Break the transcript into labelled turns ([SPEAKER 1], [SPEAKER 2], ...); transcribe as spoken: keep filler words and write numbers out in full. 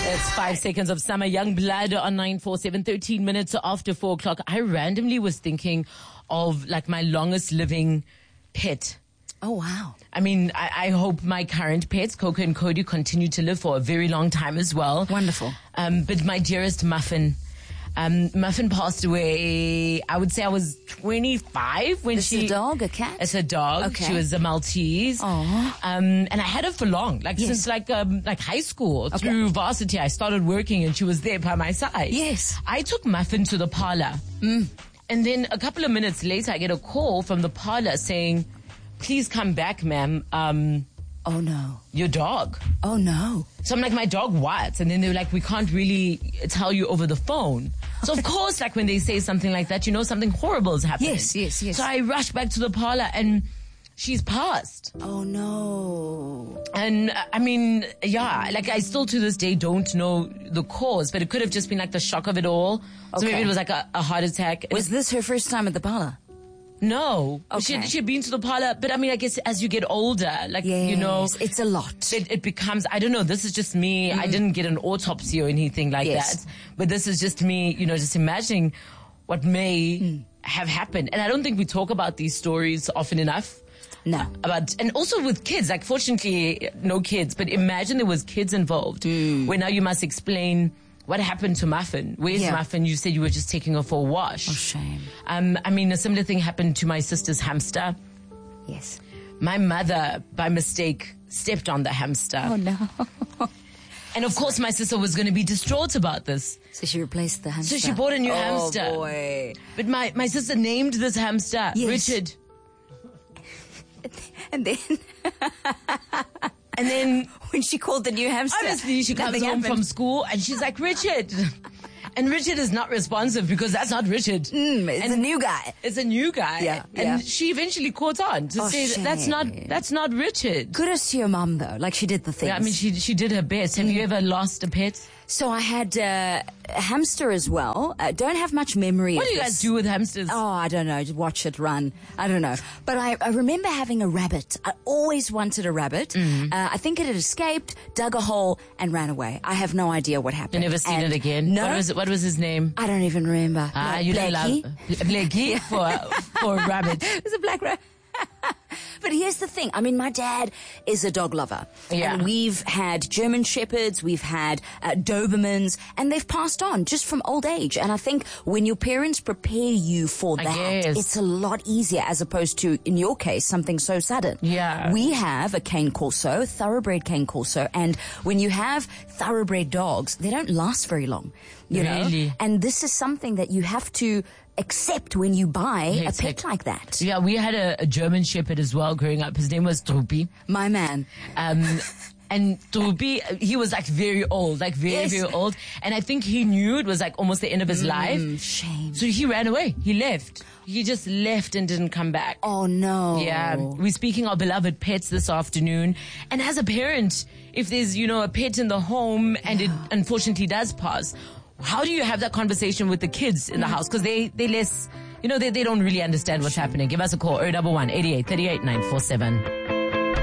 [SPEAKER 1] It's five seconds of summer. Young Blood on nine four seven, thirteen minutes after four o'clock. I randomly was thinking of like my longest living pet.
[SPEAKER 2] Oh, wow.
[SPEAKER 1] I mean, I, I hope my current pets, Coco and Cody, continue to live for a very long time as well.
[SPEAKER 2] Wonderful.
[SPEAKER 1] Um, but my dearest Muffin, um, Muffin passed away, I would say I was twenty-five when
[SPEAKER 2] Is
[SPEAKER 1] she...
[SPEAKER 2] It's a dog, a cat?
[SPEAKER 1] It's a dog.
[SPEAKER 2] Okay.
[SPEAKER 1] She was a Maltese.
[SPEAKER 2] Aww.
[SPEAKER 1] Um, and I had her for long, like
[SPEAKER 2] Yes.
[SPEAKER 1] since like um, like high school,
[SPEAKER 2] Okay.
[SPEAKER 1] through varsity. I started working and she was there by my side.
[SPEAKER 2] Yes.
[SPEAKER 1] I took Muffin to the parlor.
[SPEAKER 2] Mm.
[SPEAKER 1] And then a couple of minutes later, I get a call from the parlor saying, please come back, ma'am. Um,
[SPEAKER 2] Oh, no.
[SPEAKER 1] your dog.
[SPEAKER 2] Oh, no.
[SPEAKER 1] So I'm like, my dog what? And then they were like, we can't really tell you over the phone. So of course, like when they say something like that, you know something horrible is happening.
[SPEAKER 2] Yes, yes, yes.
[SPEAKER 1] So I rushed back to the parlor and she's passed.
[SPEAKER 2] Oh, no.
[SPEAKER 1] And uh, I mean, yeah, like I still to this day don't know the cause, but it could have just been like the shock of it all. So
[SPEAKER 2] Okay.
[SPEAKER 1] maybe it was like a, a heart attack.
[SPEAKER 2] Was this her first time at the parlor?
[SPEAKER 1] No.
[SPEAKER 2] Okay.
[SPEAKER 1] She, she had been to the parlor, but I mean, I guess as you get older, like,
[SPEAKER 2] Yes,
[SPEAKER 1] you know,
[SPEAKER 2] it's a lot.
[SPEAKER 1] it, it becomes, I don't know, this is just me. I didn't get an autopsy or anything like
[SPEAKER 2] Yes.
[SPEAKER 1] that. But this is just me, you know, just imagining what may
[SPEAKER 2] Mm.
[SPEAKER 1] have happened. And I don't think we talk about these stories often enough.
[SPEAKER 2] No.
[SPEAKER 1] About, and also with kids, like fortunately, no kids, but imagine there was kids involved.
[SPEAKER 2] Mm.
[SPEAKER 1] Where now you must explain what happened to Muffin. Where's
[SPEAKER 2] Yeah.
[SPEAKER 1] Muffin? You said you were just taking her for a wash.
[SPEAKER 2] Oh, shame.
[SPEAKER 1] Um, I mean, a similar thing happened to my sister's hamster.
[SPEAKER 2] Yes.
[SPEAKER 1] My mother, by mistake, stepped on the hamster.
[SPEAKER 2] Oh, no.
[SPEAKER 1] And of course, my sister was going to be distraught about this.
[SPEAKER 2] So she replaced the hamster.
[SPEAKER 1] So she bought a new
[SPEAKER 2] oh,
[SPEAKER 1] hamster.
[SPEAKER 2] Oh, boy.
[SPEAKER 1] But my, my sister named this hamster
[SPEAKER 2] Yes.
[SPEAKER 1] Richard.
[SPEAKER 2] And then,
[SPEAKER 1] And then,
[SPEAKER 2] when she called the new hamster,
[SPEAKER 1] obviously, she comes
[SPEAKER 2] nothing
[SPEAKER 1] home
[SPEAKER 2] happened.
[SPEAKER 1] from school and she's like, Richard. And Richard is not responsive because that's not Richard.
[SPEAKER 2] Mm, it's
[SPEAKER 1] and
[SPEAKER 2] a new guy.
[SPEAKER 1] It's a new guy.
[SPEAKER 2] Yeah,
[SPEAKER 1] And
[SPEAKER 2] yeah.
[SPEAKER 1] she eventually caught on to
[SPEAKER 2] Oh,
[SPEAKER 1] say that that's not,
[SPEAKER 2] shame.
[SPEAKER 1] that's not Richard.
[SPEAKER 2] Kudos to your mum, though. Like, she did the things.
[SPEAKER 1] Yeah, I mean, she, she did her best. Have you ever lost a pet?
[SPEAKER 2] So I had uh, a hamster as well. Uh, don't have much memory
[SPEAKER 1] What
[SPEAKER 2] of
[SPEAKER 1] do you
[SPEAKER 2] this.
[SPEAKER 1] guys do with hamsters?
[SPEAKER 2] Oh, I don't know. Just watch it run. I don't know. But I, I remember having a rabbit. I always wanted a rabbit.
[SPEAKER 1] Mm-hmm.
[SPEAKER 2] Uh, I think it had escaped, dug a hole, and ran away. I have no idea what happened.
[SPEAKER 1] You never seen
[SPEAKER 2] And
[SPEAKER 1] it again?
[SPEAKER 2] No.
[SPEAKER 1] What was, it, what was his name?
[SPEAKER 2] I don't even remember.
[SPEAKER 1] Ah,
[SPEAKER 2] No,
[SPEAKER 1] you don't
[SPEAKER 2] Blackie.
[SPEAKER 1] love Blackie for, for a rabbit.
[SPEAKER 2] It was a black rabbit. But here's the thing. I mean, my dad is a dog lover.
[SPEAKER 1] Yeah.
[SPEAKER 2] And we've had German Shepherds, we've had uh, Dobermans, and they've passed on just from old age. And I think when your parents prepare you for
[SPEAKER 1] I
[SPEAKER 2] that,
[SPEAKER 1] guess.
[SPEAKER 2] it's a lot easier as opposed to, in your case, something so sudden.
[SPEAKER 1] Yeah.
[SPEAKER 2] We have a cane corso, thoroughbred cane corso, and when you have thoroughbred dogs, they don't last very long. You
[SPEAKER 1] Really?
[SPEAKER 2] know? And this is something that you have to accept when you buy a
[SPEAKER 1] Hectic.
[SPEAKER 2] pet like that.
[SPEAKER 1] Yeah, we had a, a German Shepherd as well growing up. His name was Drupi.
[SPEAKER 2] My man.
[SPEAKER 1] Um, and Drupi, he was like very old, like very,
[SPEAKER 2] Yes.
[SPEAKER 1] very old. And I think he knew it was like almost the end of his life.
[SPEAKER 2] Shame.
[SPEAKER 1] So he ran away. He left. He just left and didn't come back.
[SPEAKER 2] Oh, no.
[SPEAKER 1] Yeah, we're speaking of beloved pets this afternoon. And as a parent, if there's, you know, a pet in the home and it unfortunately does pass, how do you have that conversation with the kids in the house? Because they, they less, you know, they, they don't really understand what's happening. Give us a call, oh one one, eighty-eight, thirty-eight, nine four seven.